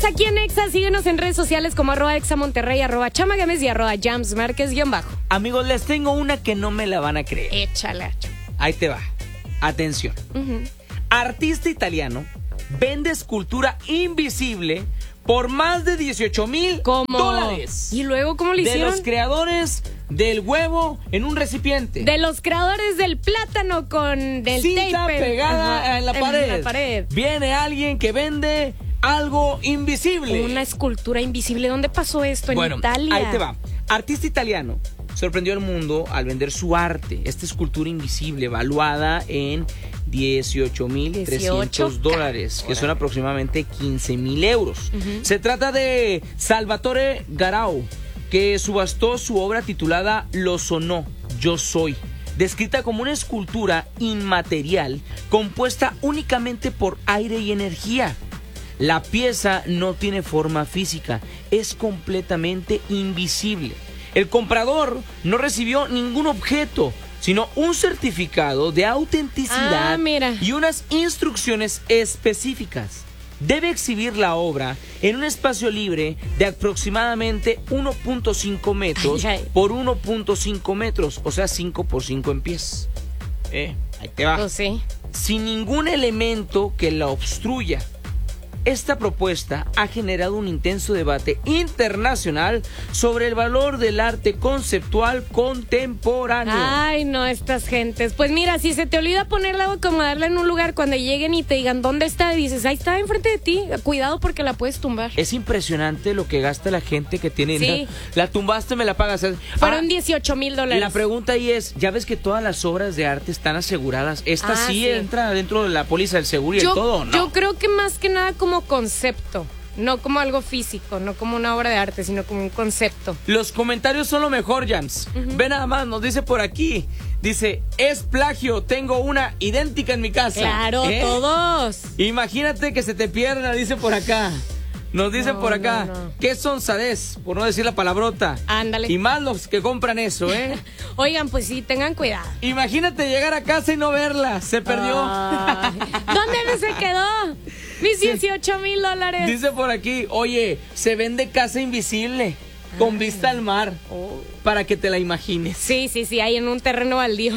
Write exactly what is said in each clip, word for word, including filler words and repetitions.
Estamos aquí en Exa, síguenos en redes sociales como arroba Exa Monterrey, arroba Chama Gámez y arroba Jams Márquez guión bajo. Amigos, les tengo una que no me la van a creer. Échala. Ahí te va. Atención. Uh-huh. Artista italiano vende escultura invisible por más de dieciocho mil dólares. ¿Y luego cómo le hicieron? De los creadores del huevo en un recipiente. De los creadores del plátano con del cinta tape pegada Ajá, en, la pared. en la pared. Viene alguien que vende algo invisible. Una escultura invisible. ¿Dónde pasó esto? En bueno, Italia. Ahí te va. Artista italiano sorprendió al mundo al vender su arte. Esta escultura invisible valuada en dieciocho mil trescientos dólares, que son aproximadamente quince mil euros. Uh-huh. Se trata de Salvatore Garau, que subastó su obra titulada Lo Sonó, Yo Soy, descrita como una escultura inmaterial compuesta únicamente por aire y energía. La pieza no tiene forma física, es completamente invisible. El comprador no recibió ningún objeto, sino un certificado de autenticidad ah, mira. y unas instrucciones específicas. Debe exhibir la obra en un espacio libre de aproximadamente uno punto cinco metros ay, ay. por uno punto cinco metros, o sea, cinco por cinco en pies. Eh, ahí te va. Oh, sí. Sin ningún elemento que la obstruya. Esta propuesta ha generado un intenso debate internacional sobre el valor del arte conceptual contemporáneo. Ay, no, estas gentes. Pues mira, si se te olvida ponerla o acomodarla en un lugar, cuando lleguen y te digan ¿dónde está? Y dices, ahí está enfrente de ti. Cuidado porque la puedes tumbar. Es impresionante lo que gasta la gente que tiene. Sí. La, la tumbaste, me la pagas. Fueron ah, dieciocho mil dólares. La pregunta ahí es, ya ves que todas las obras de arte están aseguradas. Esta ah, sí, sí entra dentro de la póliza del seguro y yo, el todo, ¿no? Yo creo que más que nada como concepto, no como algo físico, no como una obra de arte, sino como un concepto. Los comentarios son lo mejor, Jams. Uh-huh. Ve nada más, nos dice por aquí. Dice, es plagio, tengo una idéntica en mi casa. Claro, ¿eh? Todos. Imagínate que se te pierda, dice por acá. Nos dicen no, por acá, no, no. ¿qué son sadez? Por no decir la palabrota. Ándale. Y más los que compran eso, ¿eh? Oigan, pues sí, tengan cuidado. Imagínate llegar a casa y no verla, se perdió. Ay, ¿dónde se quedó? Mis dieciocho mil dólares. Dice por aquí, oye, se vende casa invisible, ah, con vista al mar, oh, para que te la imagines. Sí, sí, sí, ahí en un terreno baldío.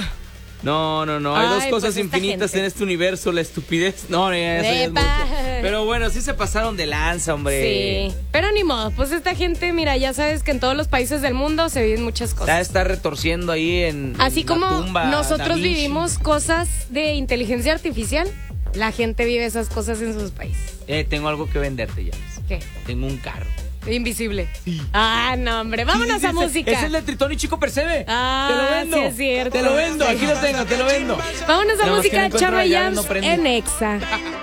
No, no, no, hay Ay, dos cosas pues infinitas gente. en este universo, la estupidez. No, no, ya, eso ya es mucho. Pero bueno, sí se pasaron de lanza, hombre. Sí, pero ni modo, pues esta gente, mira, ya sabes que en todos los países del mundo se viven muchas cosas. Ya está retorciendo ahí en, Así en como la tumba nosotros vivimos cosas de inteligencia artificial, la gente vive esas cosas en sus países. Eh, tengo algo que venderte, ya. ¿Qué? Tengo un carro. Invisible. Sí. Ah, no, hombre. Vámonos sí, a ese, música. Es el de Tritón y Chico Percebe. Ah, te lo vendo. Sí es cierto. Te lo vendo. Aquí lo tengo, te lo vendo. Vámonos a no, música, es que no Chama ya, Jams no en Exa.